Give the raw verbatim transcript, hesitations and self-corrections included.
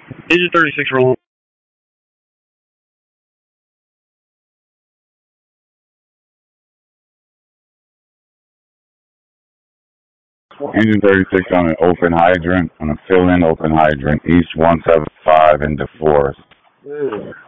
Engine thirty-six rolling. Engine thirty-six on an open hydrant, on a fill-in open hydrant, east one seven five into Forest. Yeah.